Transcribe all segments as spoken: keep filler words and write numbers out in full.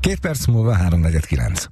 Két perc múlva háromnegyed kilenc.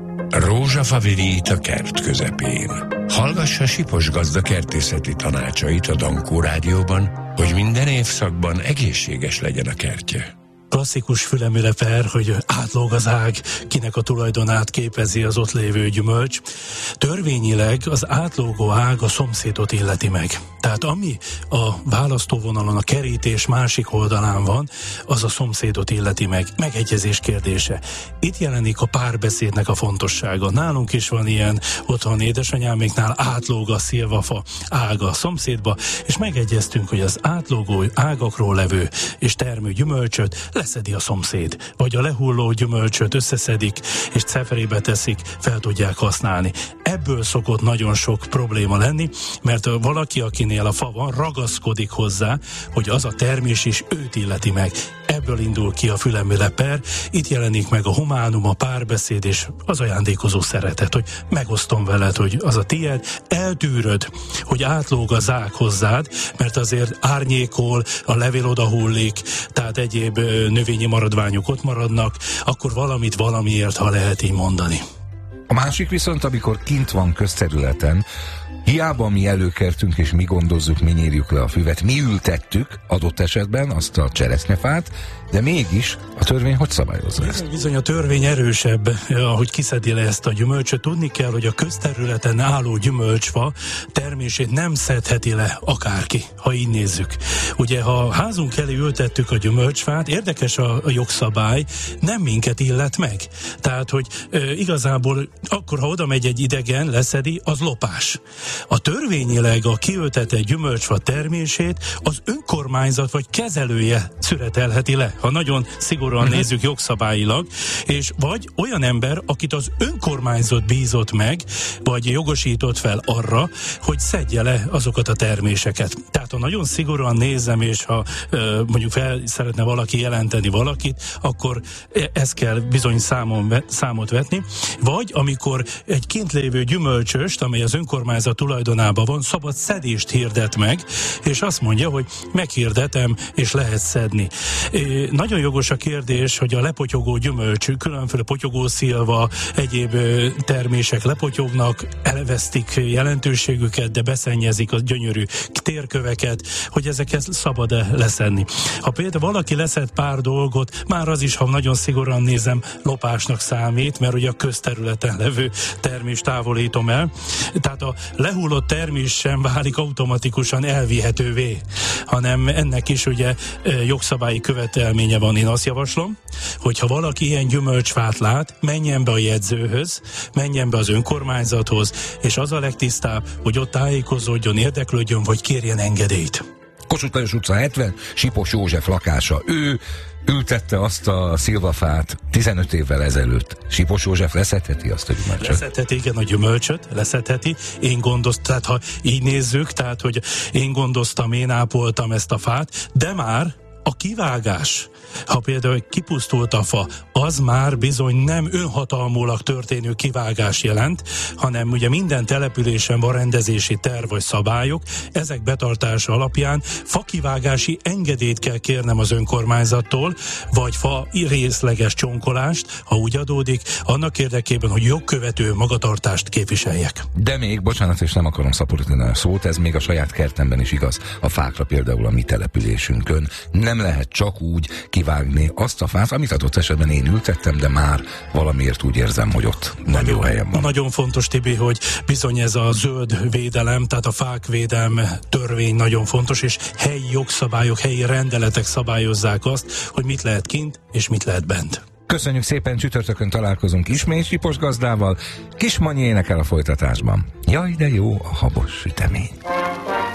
Rózsafa virít a kert közepén. Hallgassa Sipos gazda kertészeti tanácsait a Dankó Rádióban, hogy minden évszakban egészséges legyen a kertje. Klasszikus fülemüleper, hogy átlóg az ág, kinek a tulajdonát képezi az ott lévő gyümölcs. Törvényileg az átlógó ág a szomszédot illeti meg. Tehát ami a választóvonalon a kerítés másik oldalán van, az a szomszédot illeti meg. Megegyezés kérdése. Itt jelenik a párbeszédnek a fontossága. Nálunk is van ilyen, otthon édesanyáméknál átlóg a szilvafa ága a szomszédba, és megegyeztünk, hogy az átlógó ágakról levő és termő gyümölcsöt leszedi a szomszéd, vagy a lehulló gyümölcsöt összeszedik, és ceferébe teszik, fel tudják használni. Ebből szokott nagyon sok probléma lenni, mert valaki, akinél a fa van, ragaszkodik hozzá, hogy az a termés is őt illeti meg. Ebből indul ki a fülemüleper, itt jelenik meg a humánum, a párbeszéd és az ajándékozó szeretet, hogy megosztom veled, hogy az a tied, eltűröd, hogy átlóg az ág hozzád, mert azért árnyékol, a levél odahullik, tehát egyéb növényi maradványok ott maradnak, akkor valamit valamiért, ha lehet így mondani. A másik viszont, amikor kint van közterületen, hiába mi előkertünk és mi gondozzuk, mi nyírjuk le a füvet, mi ültettük adott esetben azt a cseresznyefát, de mégis a törvény hogy szabályozza ezt? Bizony a törvény erősebb, ahogy kiszedi le ezt a gyümölcsöt. Tudni kell, hogy a közterületen álló gyümölcsfa termését nem szedheti le akárki, ha így nézzük. Ugye, ha a házunk elé ültettük a gyümölcsfát, érdekes a, a jogszabály, nem minket illet meg. Tehát, hogy e, igazából akkor, ha oda megy egy idegen, leszedi, az lopás. A törvényileg a kiültetett gyümölcsfa termését az önkormányzat vagy kezelője szüretelheti le, ha nagyon szigorúan uh-huh. nézzük jogszabályilag, és vagy olyan ember, akit az önkormányzat bízott meg, vagy jogosított fel arra, hogy szedje le azokat a terméseket. Tehát ha nagyon szigorúan nézem, és ha ö, mondjuk fel szeretne valaki jelenteni valakit, akkor ezt kell bizony számon, számot vetni. Vagy amikor egy kint lévő gyümölcsöst, amely az önkormányzat tulajdonában van, szabad szedést hirdet meg, és azt mondja, hogy meghirdetem, és lehet szedni. É, nagyon jogos a kérdés, hogy a lepotyogó gyümölcsű, különféle potyogószilva, egyéb termések lepotyognak, elvesztik jelentőségüket, de beszennyezik a gyönyörű térköveket, hogy ezeket szabad-e leszedni. Ha például valaki leszed pár dolgot, már az is, ha nagyon szigorúan nézem, lopásnak számít, mert ugye a közterületen levő termést távolítom el. Tehát a lehullott termés sem válik automatikusan elvihetővé, hanem ennek is ugye jogszabályi követelménye van. Én azt javaslom, hogy ha valaki ilyen gyümölcsfát lát, menjen be a jegyzőhöz, menjen be az önkormányzathoz, és az a legtisztább, hogy ott tájékozódjon, érdeklődjön, vagy kérjen engedélyt. Kossuth Lajos utca hetven, Sipos József lakása. Ő ültette azt a szilvafát tizenöt évvel ezelőtt. Sipos József leszedheti azt a gyümölcsöt? Leszedheti, igen, a gyümölcsöt, leszedheti. Én gondoztam, tehát ha így nézzük, tehát hogy én gondoztam, én ápoltam ezt a fát, de már a kivágás, ha például kipusztult a fa, az már bizony nem önhatalmulag történő kivágás jelent, hanem ugye minden településen van rendezési terv vagy szabályok, ezek betartása alapján fakivágási engedélyt kell kérnem az önkormányzattól, vagy fa részleges csonkolást, ha úgy adódik, annak érdekében, hogy jogkövető magatartást képviseljek. De még, bocsánat, és nem akarom szaporítani a szót, ez még a saját kertemben is igaz. A fákra például a mi településünkön nem lehet csak úgy kivágni azt a fát, amit adott esetben én ültettem, de már valamiért úgy érzem, hogy ott nem nagyon jó helyen van. Nagyon fontos, Tibi, hogy bizony ez a zöld védelem, tehát a fák védelme törvény nagyon fontos, és helyi jogszabályok, helyi rendeletek szabályozzák azt, hogy mit lehet kint, és mit lehet bent. Köszönjük szépen, csütörtökön találkozunk ismét Sipos gazdával. Kismanyi énekel a folytatásban. Jaj, de jó a habos sütemény.